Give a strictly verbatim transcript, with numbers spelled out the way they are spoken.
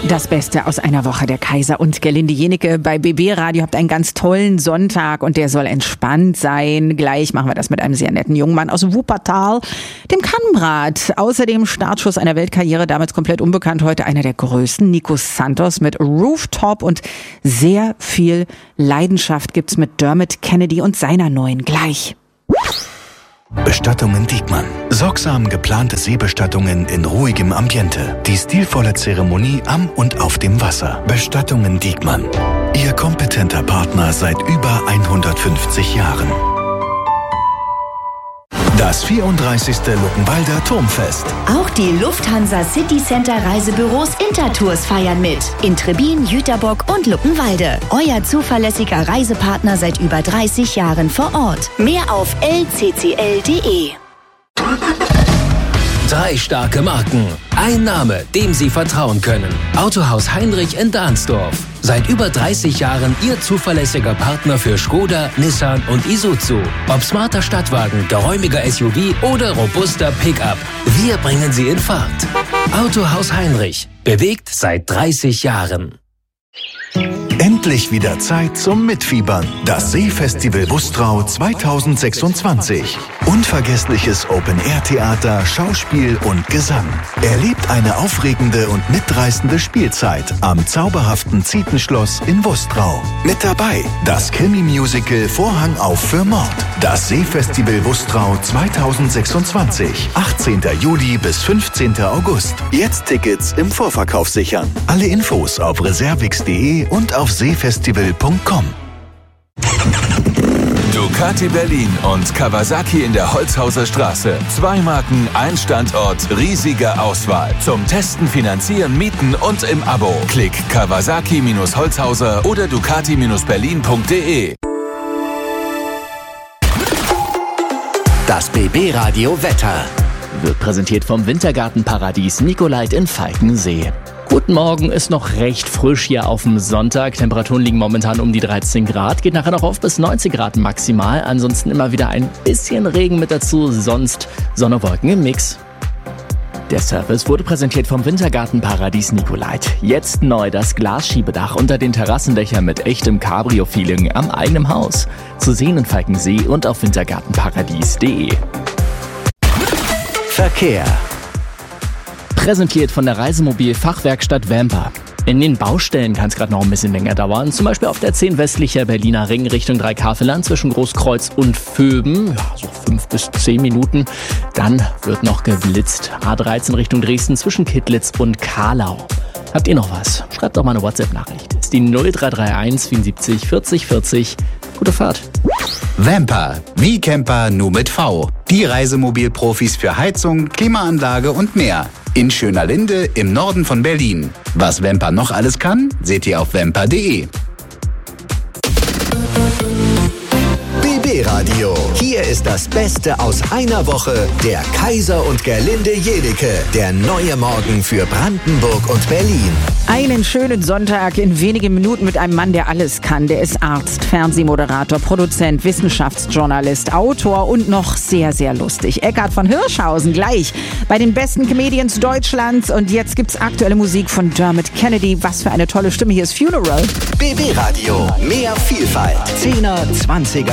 Das Beste aus einer Woche, der Kaiser und Gerlinde Jennecke bei B B Radio. Habt einen ganz tollen Sonntag und der soll entspannt sein. Gleich machen wir das mit einem sehr netten jungen Mann aus Wuppertal, dem Kamrat. Außerdem Startschuss einer Weltkarriere, damals komplett unbekannt, heute einer der größten, Nico Santos mit Rooftop, und sehr viel Leidenschaft gibt's mit Dermot Kennedy und seiner neuen. Gleich. Bestattungen Diekmann. Sorgsam geplante Seebestattungen in ruhigem Ambiente. Die stilvolle Zeremonie am und auf dem Wasser. Bestattungen Diekmann. Ihr kompetenter Partner seit über hundertfünfzig Jahren. Das vierunddreißigste Luckenwalder Turmfest. Auch die Lufthansa City Center Reisebüros Intertours feiern mit. In Trebin, Jüterbock und Luckenwalde. Euer zuverlässiger Reisepartner seit über dreißig Jahren vor Ort. Mehr auf l c c l punkt d e. Drei starke Marken. Ein Name, dem Sie vertrauen können. Autohaus Heinrich in Dahnsdorf. Seit über dreißig Jahren Ihr zuverlässiger Partner für Skoda, Nissan und Isuzu. Ob smarter Stadtwagen, geräumiger S U V oder robuster Pickup. Wir bringen Sie in Fahrt. Autohaus Heinrich. Bewegt seit dreißig Jahren. Endlich wieder Zeit zum Mitfiebern. Das Seefestival Wustrau zweitausendsechsundzwanzig. Unvergessliches Open-Air-Theater, Schauspiel und Gesang. Erlebt eine aufregende und mitreißende Spielzeit am zauberhaften Zietenschloss in Wustrau. Mit dabei das Krimi-Musical Vorhang auf für Mord. Das Seefestival Wustrau zweitausendsechsundzwanzig. achtzehnten Juli bis fünfzehnten August. Jetzt Tickets im Vorverkauf sichern. Alle Infos auf reservix punkt d e und auf seefestival punkt com. Ducati Berlin und Kawasaki in der Holzhauser Straße. Zwei Marken, ein Standort, riesige Auswahl. Zum Testen, Finanzieren, Mieten und im Abo. Klick Kawasaki Holzhauser oder Ducati Berlin punkt d e. Das B B Radio Wetter wird präsentiert vom Wintergartenparadies Nicolait in Falkensee. Guten Morgen, ist noch recht frisch hier auf dem Sonntag. Temperaturen liegen momentan um die dreizehn Grad. Geht nachher noch auf bis neunzehn Grad maximal. Ansonsten immer wieder ein bisschen Regen mit dazu. Sonst Sonne, Wolken im Mix. Der Service wurde präsentiert vom Wintergartenparadies Nicolait. Jetzt neu das Glasschiebedach unter den Terrassendächern mit echtem Cabrio-Feeling am eigenen Haus. Zu sehen in Falkensee und auf wintergartenparadies punkt d e. Verkehr. Präsentiert von der Reisemobil-Fachwerkstatt Vamper. In den Baustellen kann es gerade noch ein bisschen länger dauern. Zum Beispiel auf der zehn westlicher Berliner Ring Richtung Dreikafelland zwischen Großkreuz und Vöben. Ja, so fünf bis zehn Minuten. Dann wird noch geblitzt. A dreizehn Richtung Dresden zwischen Kittlitz und Kahlau. Habt ihr noch was? Schreibt doch mal eine WhatsApp-Nachricht. Das ist die null drei drei eins vierundsiebzig vierzig vierzig. Gute Fahrt. Vamper, wie Camper nur mit V. Die Reisemobilprofis für Heizung, Klimaanlage und mehr. In Schönerlinde im Norden von Berlin. Was Vamper noch alles kann, seht ihr auf vamper punkt d e. B B Radio. Hier ist das Beste aus einer Woche. Der Kaiser und Gerlinde Jennecke. Der neue Morgen für Brandenburg und Berlin. Einen schönen Sonntag in wenigen Minuten mit einem Mann, der alles kann. Der ist Arzt, Fernsehmoderator, Produzent, Wissenschaftsjournalist, Autor und noch sehr, sehr lustig. Eckhard von Hirschhausen gleich bei den besten Comedians Deutschlands. Und jetzt gibt's aktuelle Musik von Dermot Kennedy. Was für eine tolle Stimme. Hier ist Funeral. B B Radio. Mehr Vielfalt. Zehner, Zwanziger